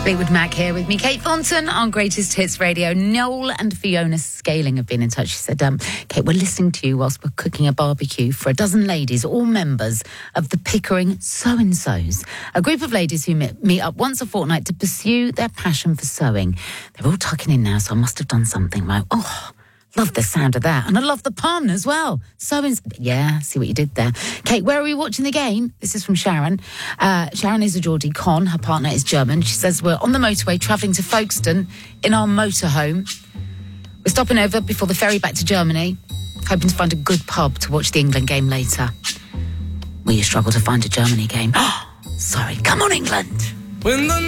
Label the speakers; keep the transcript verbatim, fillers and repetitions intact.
Speaker 1: Fleetwood Mac here with me, Kate Thornton on Greatest Hits Radio. Noel and Fiona Scaling have been in touch. She said, um, Kate, we're listening to you whilst we're cooking a barbecue for a dozen ladies, all members of the Pickering So-and-Sos, a group of ladies who meet up once a fortnight to pursue their passion for sewing. They're all tucking in now, so I must have done something right. Oh, love the sound of that. And I love the pun as well. Sewing, yeah, see what you did there. Kate, where are we watching the game? This is from Sharon. Uh, Sharon is a Geordie Con. Her partner is German. She says, we're on the motorway travelling to Folkestone in our motorhome. We're stopping over before the ferry back to Germany, hoping to find a good pub to watch the England game later. Will you struggle to find a Germany game? Oh, sorry. Come on, England. When the